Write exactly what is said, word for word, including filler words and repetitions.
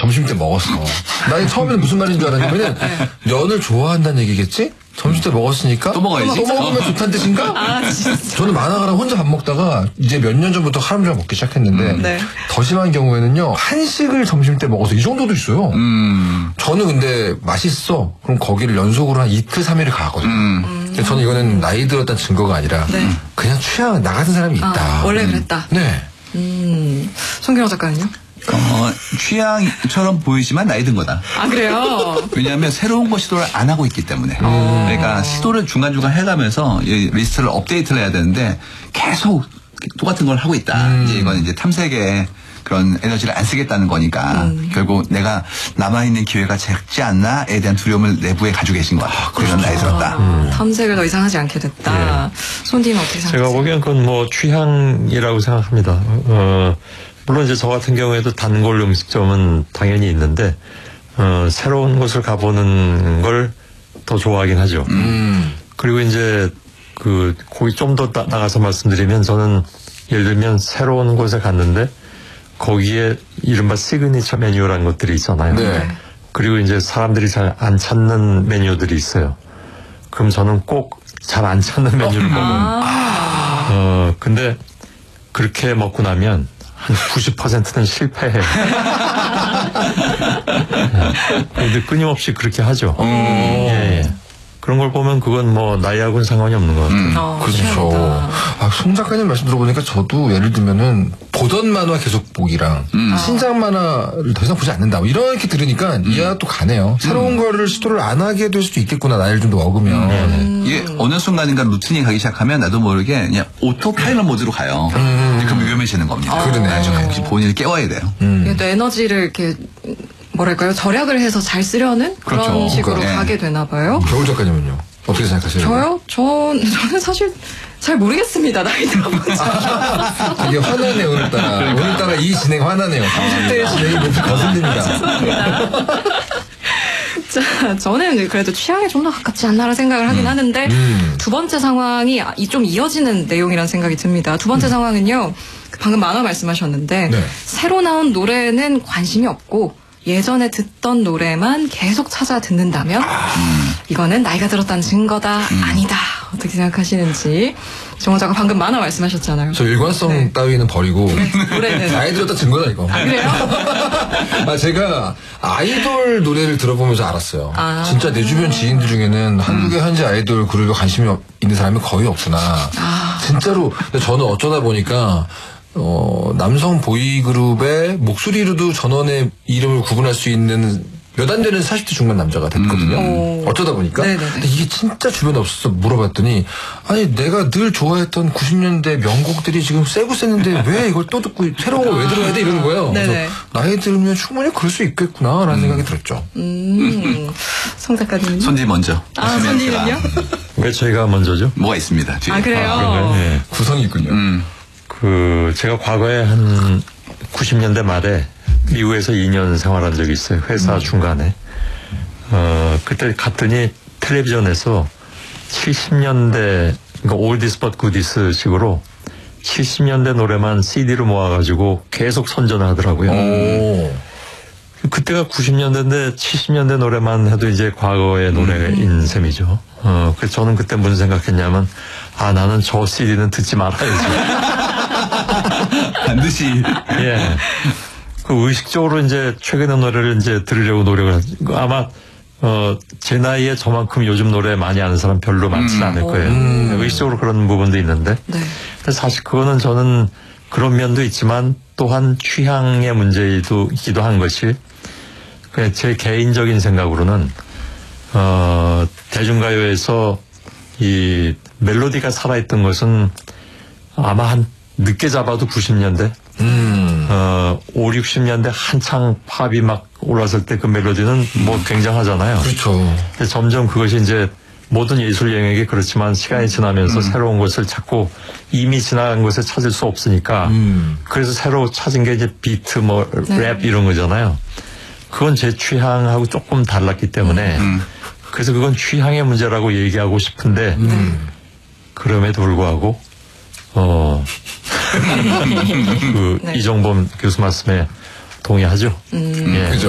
점심 때 먹었어. 나 처음에는 무슨 말인 줄 알았냐면은 면을 좋아한다는 얘기겠지? 점심 때 먹었으니까 또 먹어야지. 또 먹으면 좋다는 뜻인가? 아, 진짜. 저는 만화가랑 혼자 밥 먹다가 이제 몇 년 전부터 하루를 먹기 시작했는데 음, 네. 더 심한 경우에는요 한식을 점심 때 먹어서 이 정도도 있어요. 음. 저는 근데 맛있어. 그럼 거기를 연속으로 한 이틀 삼 일을 가거든요. 음. 근데 저는 이거는 나이 들었다는 증거가 아니라 네. 그냥 취향 나 같은 사람이 있다. 아, 원래 그랬다. 네. 음. 송기영 작가는요? 어, 취향처럼 보이지만 나이 든 거다. 아, 그래요? 왜냐하면 새로운 거 시도를 안 하고 있기 때문에. 음. 그러니까 시도를 중간중간 해가면서 이 리스트를 업데이트를 해야 되는데 계속 똑같은 걸 하고 있다. 음. 이제 이건 이제 탐색에 그런 에너지를 안 쓰겠다는 거니까 음. 결국 내가 남아있는 기회가 적지 않나에 대한 두려움을 내부에 가지고 계신 것 같아요. 그런 나이 들었다. 아, 탐색을 더 이상 하지 않게 됐다. 예. 손디는 어떻게 생각하세요? 제가 보기엔 그건 뭐 취향이라고 생각합니다. 어, 물론 이제 저 같은 경우에도 단골 음식점은 당연히 있는데, 어, 새로운 곳을 가보는 걸 더 좋아하긴 하죠. 음. 그리고 이제 그, 거기 좀 더 나가서 말씀드리면 저는 예를 들면 새로운 곳에 갔는데 거기에 이른바 시그니처 메뉴라는 것들이 있잖아요. 네. 그리고 이제 사람들이 잘 안 찾는 메뉴들이 있어요. 그럼 저는 꼭 잘 안 찾는 메뉴를 먹어요. 아. 어, 근데 그렇게 먹고 나면 한 구십 퍼센트는 실패해요. 근데 끊임없이 그렇게 하죠. 예, 예. 그런 걸 보면 그건 뭐 나이하고는 상관이 없는 것 같아요. 음. 어, 그렇죠. 취향이다. 아, 송 작가님 말씀 들어보니까 저도 예를 들면은 보던 만화 계속 보기랑 음. 신작 만화를 더 이상 보지 않는다. 뭐 이렇게 들으니까 이해가 또 가네요. 새로운 거를 시도를 안 하게 될 수도 있겠구나. 나이를 좀 더 먹으면. 음. 이게 어느 순간인가 루틴이 가기 시작하면 나도 모르게 그냥 오토파일럿 모드로 가요. 음. 그럼 위험해지는 겁니다. 그러네. 나중에 혹시 본인을 깨워야 돼요. 음. 이게 또 에너지를 이렇게 뭐랄까요? 절약을 해서 잘 쓰려는 그런 그렇죠. 식으로 그러니까, 예. 가게 되나 봐요. 겨울 작가님은요? 어떻게 생각하세요? 저요? 전, 저는 사실 잘 모르겠습니다. 나이 들어보자. 되게 화나네 오늘따라. 오늘따라 이 진행 화나네요. 삼십 대의 진행이 몸이 거슬립니다. 자, 저는 그래도 취향에 좀 더 가깝지 않나라는 생각을 하긴 하는데 음. 두 번째 상황이 이 좀 이어지는 내용이라는 생각이 듭니다. 두 번째 상황은요. 방금 만화 말씀하셨는데 네. 새로 나온 노래는 관심이 없고 예전에 듣던 노래만 계속 찾아 듣는다면 이거는 나이가 들었다는 증거다. 아니다. 어떻게 생각하시는지. 정원 작가 방금 만화 말씀하셨잖아요. 저 일관성 네. 따위는 버리고 노래는. 나이 들었다 증거다 이거. 아, 그래요? 아, 제가 아이돌 노래를 들어보면서 알았어요. 아. 진짜 내 주변 지인들 중에는 한국의 현지 아이돌 그룹에 관심이 없- 있는 사람이 거의 없구나. 아. 진짜로. 근데 저는 어쩌다 보니까 어, 남성 보이그룹의 목소리로도 전원의 이름을 구분할 수 있는 몇 안 되는 사십 대 중반 남자가 됐거든요. 음. 어쩌다 보니까. 네네네. 근데 이게 진짜 주변에 없어서 물어봤더니 아니 내가 늘 좋아했던 구십 년대 명곡들이 지금 세고 셌는데 왜 이걸 또 듣고 새로운 걸 왜 들어야 돼 이러는 거예요. 네네. 그래서 나이 들으면 충분히 그럴 수 있겠구나라는 음. 생각이 들었죠. 음. 송 작가님은요? 손지 먼저. 아, 하시면 손디는요? 제가 왜 저희가 먼저죠? 뭐가 있습니다. 뒤에. 아, 그래요? 그런가요? 예. 구성이 있군요. 음. 그 제가 과거에 한 구십 년대 말에 미국에서 이 년 생활한 적이 있어요. 회사 중간에. 어, 그때 갔더니 텔레비전에서 칠십 년대, 그러니까 올디스 벗 구디스 식으로 칠십 년대 노래만 씨디로 모아가지고 계속 선전을 하더라고요. 오. 그때가 구십 년대인데 칠십 년대 노래만 해도 이제 과거의 노래인 셈이죠. 어, 그래서 저는 그때 무슨 생각했냐면, 아, 나는 저 씨디는 듣지 말아야지. 반드시. 예. 그 의식적으로 이제 최근의 노래를 이제 들으려고 노력을 하죠. 아마, 어, 제 나이에 저만큼 요즘 노래 많이 아는 사람 별로 많지는 음. 않을 거예요. 음. 의식적으로 그런 부분도 있는데. 네. 근데 사실 그거는 저는 그런 면도 있지만 또한 취향의 문제이기도 한 것이 그냥 제 개인적인 생각으로는 어, 대중가요에서 이 멜로디가 살아있던 것은 아마 한 늦게 잡아도 구십 년대 음. 어, 오십, 육십 년대 한창 팝이 막 올랐을 때 그 멜로디는 뭐 굉장하잖아요. 그렇죠. 근데 점점 그것이 이제 모든 예술 영역이 그렇지만 시간이 지나면서 음. 새로운 것을 찾고 이미 지나간 것을 찾을 수 없으니까 음. 그래서 새로 찾은 게 이제 비트 뭐 랩 네. 이런 거잖아요. 그건 제 취향하고 조금 달랐기 때문에 음. 그래서 그건 취향의 문제라고 얘기하고 싶은데 음. 그럼에도 불구하고 어, 그 네. 이정범 교수 말씀에 동의하죠. 음. 예. 그죠.